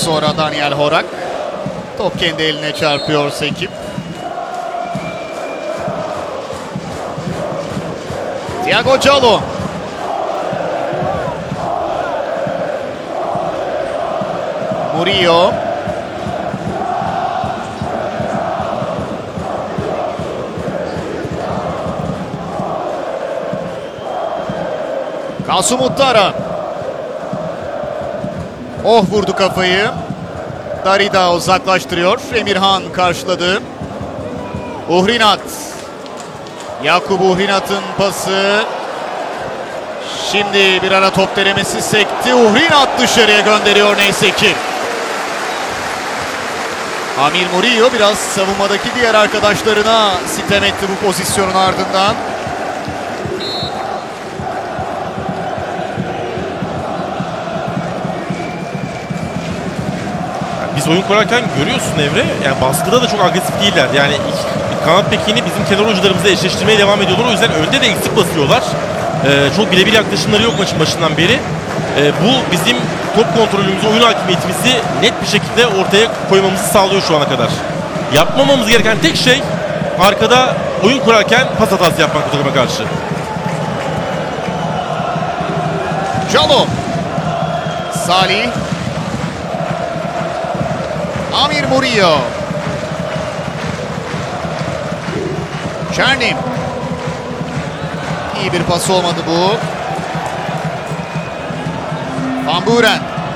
sonra Daniel Horak. Top kendi eline çarpıyor Sekip. Thiago Callo. Murillo. Kasım Uttara. Oh, vurdu kafayı. Darida uzaklaştırıyor. Emirhan karşıladı. Uhrinat. Jakub Uhrinat'ın pası. Şimdi bir ara top denemesi sekti. Uhrinat dışarıya gönderiyor neyse ki. Amir Murillo biraz savunmadaki diğer arkadaşlarına sitem etti bu pozisyonun ardından. Biz oyun kurarken görüyorsun Emre, yani baskıda da çok agresif değiller. Yani kanat bekini bizim kenar oyuncularımızla eşleştirmeye devam ediyorlar. O yüzden önde de eksik basıyorlar. Çok birebir yaklaşımları yok maçın başından beri. Bu bizim top kontrolümüzü, oyun hakimiyetimizi net bir şekilde ortaya koymamızı sağlıyor şu ana kadar. Yapmamamız gereken tek şey arkada oyun kurarken pas hatası yapmak bu takıma karşı. Callo. Salih. Amir Murillo. Çernim. İyi bir pas olmadı bu. Van Buren.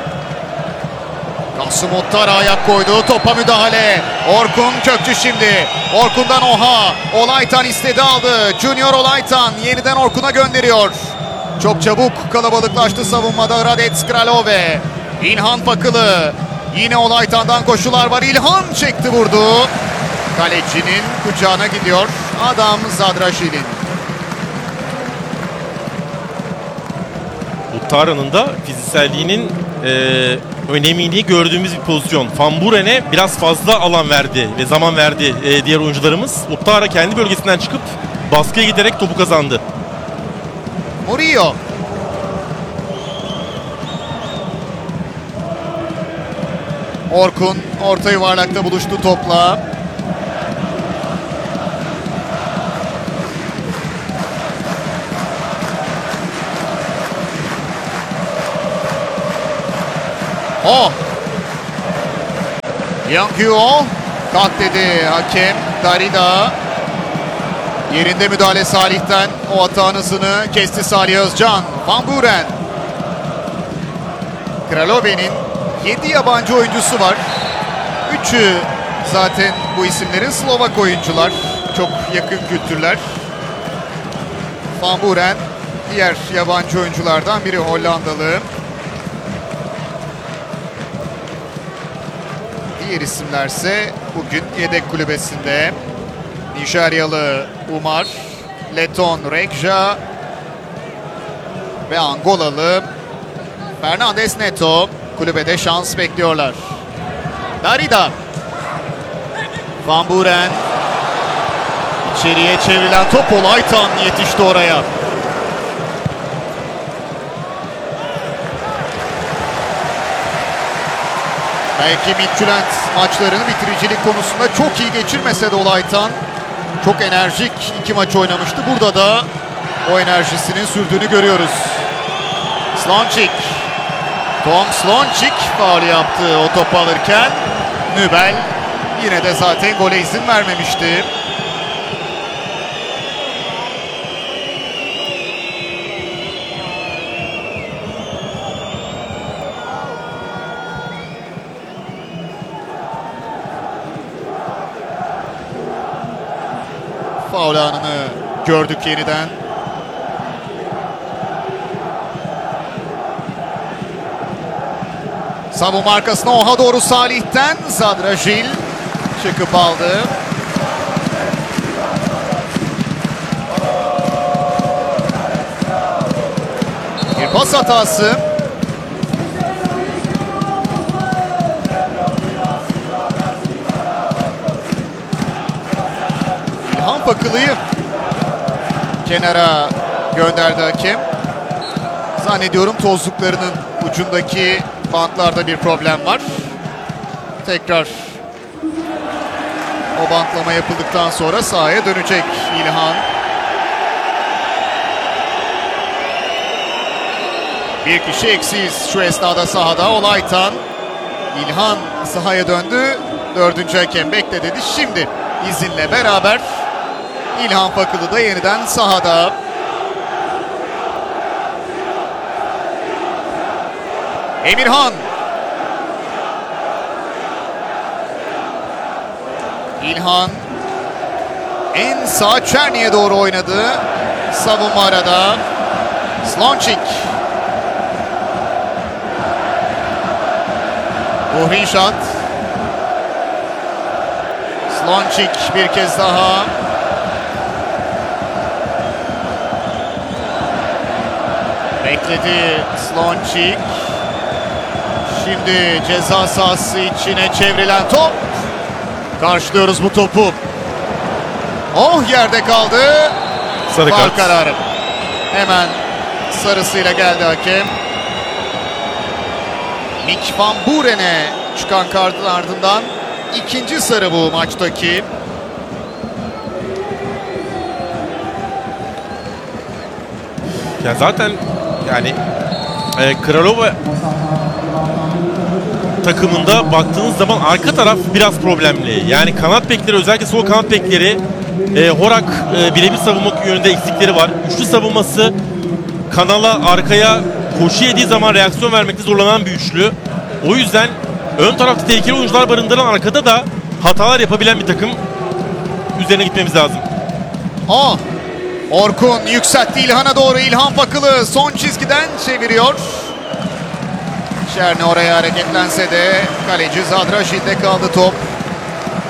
Kasım Uttara ayak koydu. Topa müdahale. Orkun Kökçü şimdi. Orkun'dan Oha. Olaytan istedi, aldı. Junior Olaytan yeniden Orkun'a gönderiyor. Çok çabuk kalabalıklaştı savunmada Radek Kralove. İlhan Fakılı. Yine Olaytan'dan koşular var. İlhan çekti, vurdu. Kalecinin kucağına gidiyor. Adam Zadraşil'in. Uttara'nın da fizikselliğinin önemini gördüğümüz bir pozisyon. Van Buren'e biraz fazla alan verdi ve zaman verdi diğer oyuncularımız. Uttara kendi bölgesinden çıkıp baskıya giderek topu kazandı. Murillo. Orkun orta yuvarlakta buluştu topla. O. Yankyo. Kalk dedi hakem. Darida. Yerinde müdahale Salih'ten. O atağın hızını kesti Salih Özcan. Van Buren. Kralove'nin 7 yabancı oyuncusu var. 3'ü zaten bu isimlerin Slovak oyuncular. Çok yakın kültürler. Van Buren diğer yabancı oyunculardan biri, Hollandalı. Diğer isimlerse bugün yedek kulübesinde. Nijeryalı Umar, Leton Rekja ve Angolalı Fernandez Neto kulübede şans bekliyorlar. Darida. Van Buren. İçeriye çevrilen top, Olaytan yetişti oraya. Belki Midtjylland maçlarını bitiricilik konusunda çok iyi geçirmese de Olaytan çok enerjik 2 maç oynamıştı. Burada da o enerjisinin sürdüğünü görüyoruz. Slončík. Tom Slončík faul yaptı o topu alırken. Nübel yine de zaten gole izin vermemişti. Faul anını gördük yeniden. Savunma arkasına Oha doğru Salih'ten Zadraşil çıkıp aldı. Bir pas hatası. İlhan Fakılı'yı kenara gönderdi hakem. Zannediyorum tozluklarının ucundaki bantlarda bir problem var. tekrar o bantlama yapıldıktan sonra sahaya dönecek İlhan. Bir kişi eksiyiz şu esnada sahada. Olaytan. İlhan sahaya döndü. Dördüncü hakem bekle dedi. Şimdi izinle beraber İlhan Fakılı da yeniden sahada. Emirhan. İlhan en sağ Çerni'ye doğru oynadı. Savunma arada. Slončík. Buhrişat. Slončík bir kez daha. Bekledi Slončík. Şimdi ceza sahası içine çevrilen top. Karşılıyoruz bu topu. Oh, yerde kaldı. Sarı Faul kart. kararı. Hemen sarısıyla geldi hakem. Mick van Buren'e çıkan kartın ardından ikinci sarı bu maçtaki. Ya zaten yani Kralova takımında baktığınız zaman arka taraf biraz problemli. Yani kanat bekleri, özellikle sol kanat bekleri Horak birebir savunmak yönünde eksikleri var. Üçlü savunması kanala, arkaya koşu yediği zaman reaksiyon vermekte zorlanan bir üçlü. O yüzden ön tarafta tehlikeli oyuncular barındıran, arkada da hatalar yapabilen bir takım. Üzerine gitmemiz lazım. Orkun yükseltti İlhan'a doğru. İlhan Fakılı son çizgiden çeviriyor. Çerni oraya hareketlense de kaleci Zadraşil'de kaldı top.